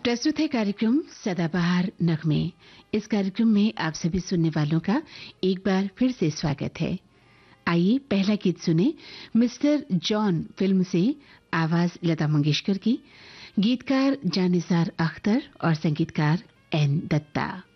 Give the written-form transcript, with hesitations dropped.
प्रस्तुत है कार्यक्रम सदाबहार नगमे। इस कार्यक्रम में आप सभी सुनने वालों का एक बार फिर से स्वागत है। आइए पहला गीत सुने मिस्टर जॉन फिल्म से। आवाज लता मंगेशकर की, गीतकार जानिसार अख्तर और संगीतकार एन दत्ता।